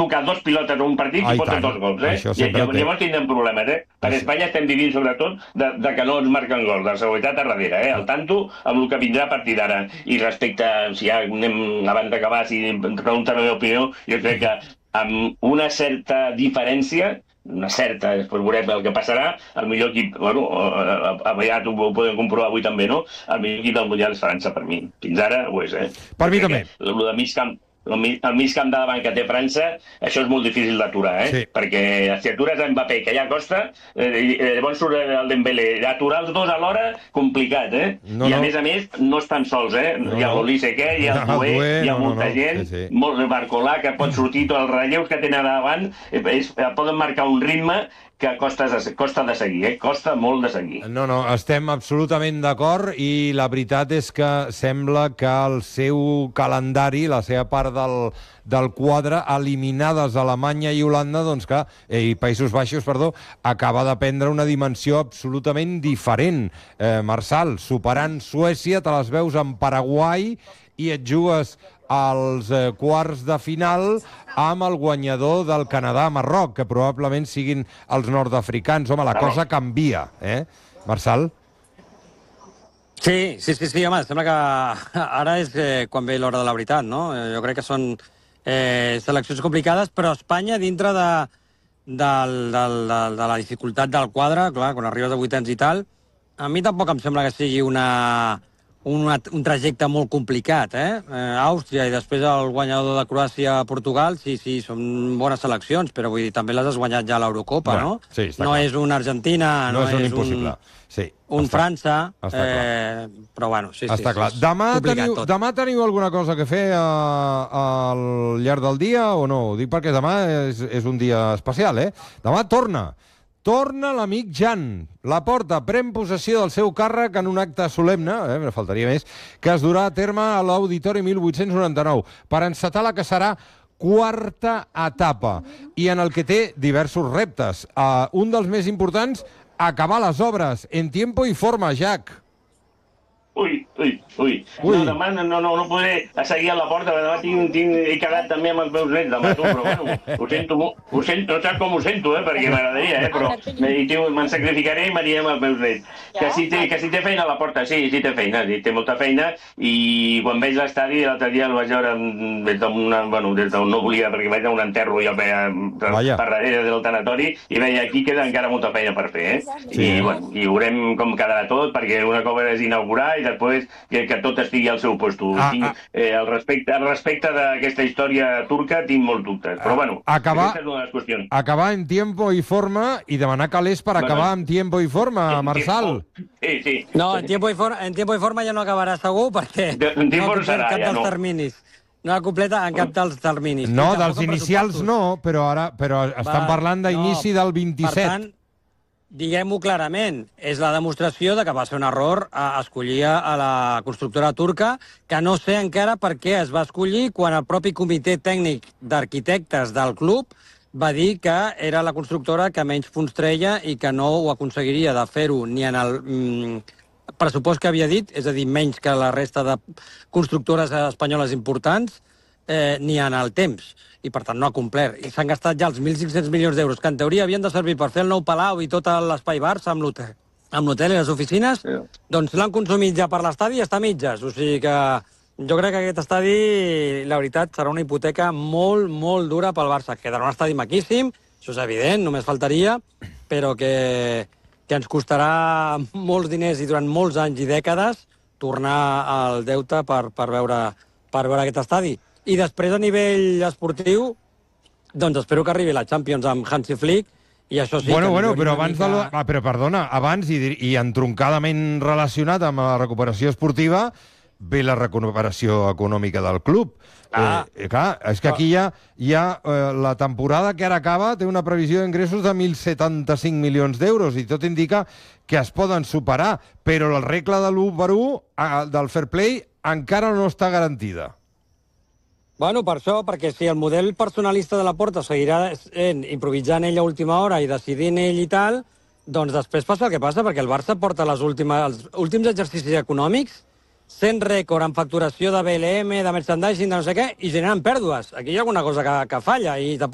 tocar 2 pilotes a un partit i fotre 2 gols, Llavors tindrem problemes, Per Espanya estem vivint, sobretot, de que no ens marquen gols, de seguretat a darrere, Al tanto amb el que vindrà a partir d'ara. I respecte, si ja anem abans d'acabar, si em pregunten la meva opinió, jo crec que amb una certa diferència, després veurem el que passarà, el millor equip, aviat ho podem comprovar avui també, no? El millor equip del Mundial és França, per mi. Fins ara ho és, Per mi també. El de mig camp, el mig camp de davant que té França, això és molt difícil d'aturar, perquè si atures a Mbappé, que ja costa, llavors surt el Dembélé. Aturar els dos alhora, complicat, I a més, no estan sols, Hi ha l'Olise, hi ha el Doué, hi ha molta gent, molt Barcolà, que pot sortir, tots els relleus que tenen davant, poden marcar un ritme que costa de seguir, costa molt de seguir. No, estem absolutament d'acord i la veritat és que sembla que el seu calendari, la seva part del quadre, eliminades Alemanya i Holanda, i Països Baixos, acaba de prendre una dimensió absolutament diferent. Marçal, superant Suècia, te les veus en Paraguai i et jugues als quarts de final amb el guanyador del Canadà-Marroc, que probablement siguin els nord-africans. Home, la cosa canvia, Marçal? Sí, home, sembla que ara és quan ve l'hora de la veritat, no? Jo crec que són seleccions complicades, però Espanya, dintre de la dificultat del quadre, clar, quan arribes a vuitens i tal, a mi tampoc em sembla que sigui un trajecte molt complicat, Àustria i després el guanyador de Croàcia-Portugal, sí, són bones seleccions, però vull dir, també les has guanyat ja a l'Eurocopa, no? Sí, no és un Argentina, no és un impossible. Sí, un França, però bueno, sí. Està clar. Demà teniu alguna cosa que fer al llarg del dia o no? Ho dic perquè demà és un dia especial, Demà torna l'amic Jan Laporta, pren possessió del seu càrrec en un acte solemne, faltaria més, que es durà a terme a l'Auditori 1899, per encetar la que serà quarta etapa, i en el que té diversos reptes. Un dels més importants, acabar les obres en tiempo i forma, Jack. Ui. No, demà no podré seguir a la porta, demà he quedat també amb els meus nets, demà tu, però bueno, ho sento, no saps com ho sento, perquè m'agradaria, però me'n sacrificaré i m'aniré amb els meus nets. Que si té feina a la porta, sí, té feina, té molta feina, i quan veig l'estadi, l'altre dia el vaig veure des d'on no volia, perquè vaig a un enterro i el veia per darrere del tanatori, i veia aquí queda encara molta feina per fer, i veurem com quedarà tot, perquè una cosa és inaugurar i després que tot estigui al seu lloc. Al respecte d'aquesta història turca tinc molts dubtes, però bueno, aquesta és una de les qüestions. Acabar en tiempo i forma i demanar calés per acabar en tiempo i forma, Marçal. Sí. No, en tiempo i forma ja no acabarà segur perquè no completa cap dels terminis. No completa en cap dels terminis. No, dels inicials no, però estan parlant d'inici del 27. Per tant, diguem-ho clarament, és la demostració de que va ser un error escollir a la constructora turca, que no sé encara per què es va escollir quan el propi comitè tècnic d'arquitectes del club va dir que era la constructora que menys fons treia i que no ho aconseguiria de fer-ho ni en el pressupost que havia dit, és a dir, menys que la resta de constructores espanyoles importants, ni en el temps. I, per tant, no ha complert. I s'han gastat ja els 1.500 milions d'euros, que en teoria havien de servir per fer el nou Palau i tot l'espai Barça amb l'hotel i les oficines, doncs l'han consumit ja per l'estadi i està a mitges. O sigui que jo crec que aquest estadi, la veritat, serà una hipoteca molt, molt dura pel Barça. Quedarà un estadi maquíssim, això és evident, només faltaria, però que ens costarà molts diners i durant molts anys i dècades tornar al deute per veure aquest estadi. I després, a nivell esportiu, doncs espero que arribi la Champions amb Hansi Flick, i això sí... Bueno, però abans però perdona, abans i entroncadament relacionat amb la recuperació esportiva, ve la recuperació econòmica del club. Clar, és que aquí hi ha la temporada que ara acaba, té una previsió d'ingressos de 1.075 milions d'euros, i tot indica que es poden superar, però la regla de l'1-1 del fair play encara no està garantida. Bueno, per això, perquè si el model personalista de Laporta seguirà improvisant ell a última hora i decidint ell i tal, doncs després passa el que passa, perquè el Barça porta els últims exercicis econòmics sent rècord en facturació de BLM, de merchandising, de no sé què, i generen pèrdues. Aquí hi ha alguna cosa que falla, i